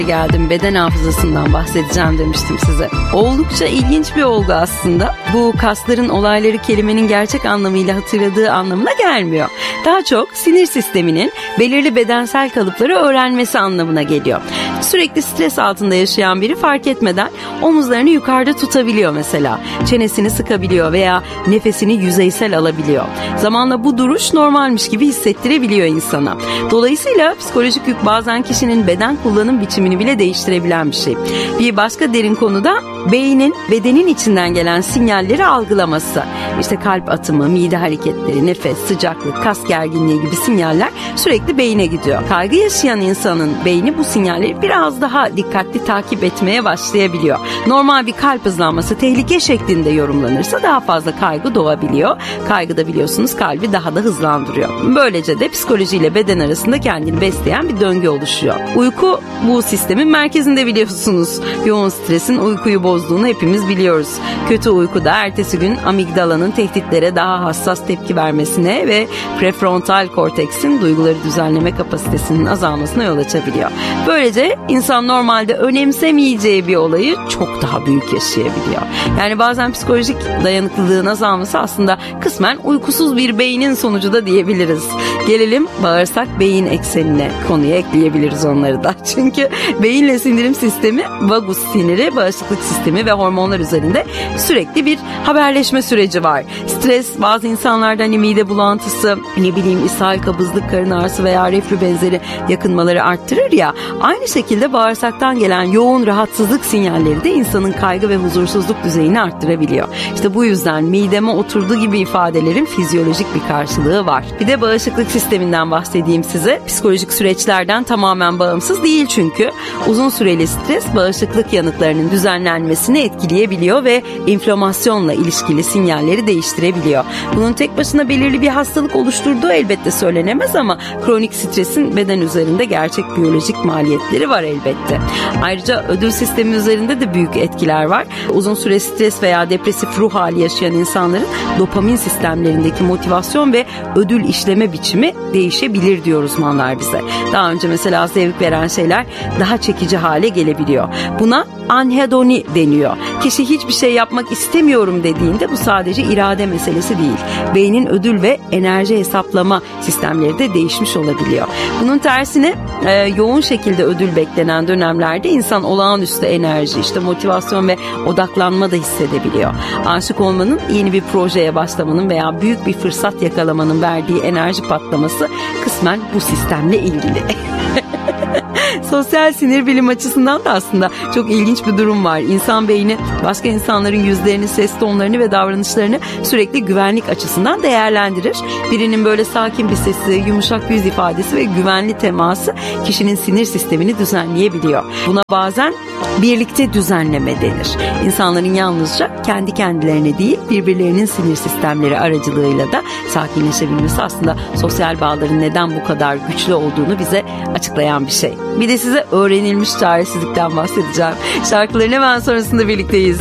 geldim. Beden hafızasından bahsedeceğim demiştim size. Oldukça ilginç bir olgu aslında. Bu kasların olayları kelimenin gerçek anlamıyla hatırladığı anlamına gelmiyor. Daha çok sinir sisteminin belirli bedensel kalıpları öğrenmesi anlamına geliyor. Sürekli stres altında yaşayan biri fark etmeden omuzlarını yukarıda tutabiliyor mesela. Çenesini sıkabiliyor veya nefesini yüzeysel alabiliyor. Zamanla bu duruş normalmiş gibi hissettirebiliyor insana. Dolayısıyla psikolojik yük bazen kişinin beden kullanım biçimini bile değiştirebilen bir şey. Bir başka derin konuda beynin bedenin içinden gelen sinyalleri algılaması. İşte kalp atımı, mide hareketleri, nefes, sıcaklık, kas gerginliği gibi sinyaller sürekli beyine gidiyor. Kaygı yaşayan insanın beyni bu sinyalleri biraz daha dikkatli takip etmeye başlayabiliyor. Normal bir kalp hızlanması tehlike şeklinde yorumlanırsa daha fazla kaygı doğabiliyor. Kaygı da biliyorsunuz kalbi daha da hızlandırıyor. Böylece de psikolojiyle beden arasında kendini besleyen bir döngü oluşuyor. Uyku bu sistemin merkezinde biliyorsunuz. Yoğun stresin uykuyu bozduğunu hepimiz biliyoruz. Kötü uykuda ertesi gün amigdalanın tehditlere daha hassas tepki vermesine ve prefrontal korteksin duyguları düzenleme kapasitesinin azalmasına yol açabiliyor. Böylece insan normalde önemsemeyeceği bir olayı çok daha büyük yaşayabiliyor. Yani bazen psikolojik dayanıklılığın azalması aslında kısmen uykusuz bir beynin sonucu da diyebiliriz. Gelelim bağırsak beyin eksenine, konuya ekleyebiliriz onları da. Çünkü beyinle sindirim sistemi, vagus siniri, bağışıklık sistemi ve hormonlar üzerinde sürekli bir haberleşme süreci var. Stres bazı insanlarda mide bulantısı, ishal, kabızlık, karın ağrısı veya reflü benzeri yakınmaları arttırır ya. Aynı şekilde bağırsaktan gelen yoğun rahatsızlık sinyalleri de insanın kaygı ve huzursuzluk düzeyini arttırabiliyor. İşte bu yüzden mideme oturdu gibi ifadelerin fizyolojik bir karşılığı var. Bir de bağışıklık sisteminden bahsedeyim size. Psikolojik süreçlerden tamamen bağımsız değil çünkü. Uzun süreli stres bağışıklık yanıtlarının düzenlenmesini etkileyebiliyor ve inflamasyonla ilişkili sinyalleri değiştirebiliyor. Bunun tek başına belirli bir hastalık oluşturduğu elbette söylenemez ama kronik stresin beden üzerinde gerçek biyolojik maliyetleri var elbette. Ayrıca ödül sistemi üzerinde de büyük etkiler var. Uzun süre stres veya depresif ruh hali yaşayan insanların dopamin sistemlerindeki motivasyon ve ödül işleme biçimi değişebilir diyor uzmanlar bize. Daha önce mesela zevk veren şeyler daha çekici hale gelebiliyor. Buna anhedoni deniyor. Kişi hiçbir şey yapmak istemiyorum dediğinde bu sadece irade meselesi değil. Beynin ödül ve enerji hesaplama sistemleri de değişmiş olabiliyor. Bunun tersine yoğun şekilde ödül beklenen dönemlerde insan olağanüstü enerji, motivasyon ve odaklanma da hissedebiliyor. Aşık olmanın, yeni bir projeye başlamanın veya büyük bir fırsat yakalamanın verdiği enerji patlaması kısmen bu sistemle ilgili. Sosyal sinir bilim açısından da aslında çok ilginç bir durum var. İnsan beyni başka insanların yüzlerini, ses tonlarını ve davranışlarını sürekli güvenlik açısından değerlendirir. Birinin böyle sakin bir sesi, yumuşak yüz ifadesi ve güvenli teması kişinin sinir sistemini düzenleyebiliyor. Buna bazen birlikte düzenleme denir. İnsanların yalnızca kendi kendilerine değil, birbirlerinin sinir sistemleri aracılığıyla da sakinleşebilmesi aslında sosyal bağların neden bu kadar güçlü olduğunu bize açıklayan bir şey. Bir de size öğrenilmiş çaresizlikten bahsedeceğim. Şarkıların hemen sonrasında birlikteyiz.